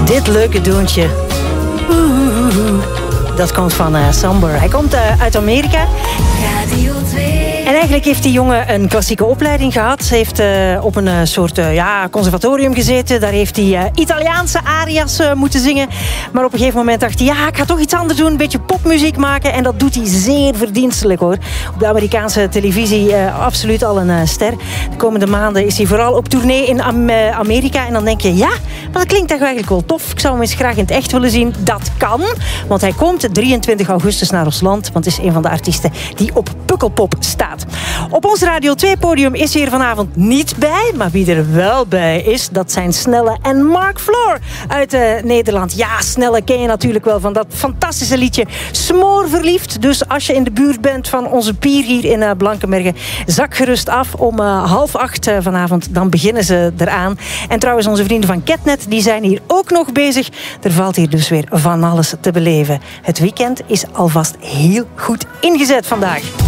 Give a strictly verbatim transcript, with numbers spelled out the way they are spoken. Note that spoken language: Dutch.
Dit leuke doontje. Dat komt van uh, Somber. Hij komt uh, uit Amerika. Radio twee. En eigenlijk heeft die jongen een klassieke opleiding gehad. Hij heeft uh, op een uh, soort uh, ja, conservatorium gezeten. Daar heeft hij uh, Italiaanse aria's uh, moeten zingen. Maar op een gegeven moment dacht hij... ja, ik ga toch iets anders doen. Een beetje popmuziek maken. En dat doet hij zeer verdienstelijk, hoor. Op de Amerikaanse televisie uh, absoluut al een uh, ster. De komende maanden is hij vooral op tournee in Am- uh, Amerika. En dan denk je, ja, maar dat klinkt toch eigenlijk wel tof. Ik zou hem eens graag in het echt willen zien. Dat kan, want hij komt drieëntwintig augustus naar ons land. Want het is een van de artiesten die op Pukkelpop staat. Op ons Radio twee podium is hij er vanavond niet bij. Maar wie er wel bij is, dat zijn Snelle en Mark Floor uit uh, Nederland. Ja, Snelle ken je natuurlijk wel van dat fantastische liedje Smoorverliefd. Dus als je in de buurt bent van onze pier hier in uh, Blankenbergen, zak gerust af om uh, half acht uh, vanavond. Dan beginnen ze eraan. En trouwens, onze vrienden van Ketnet, die zijn hier ook nog bezig. Er valt hier dus weer van alles te beleven. Het weekend is alvast heel goed ingezet vandaag.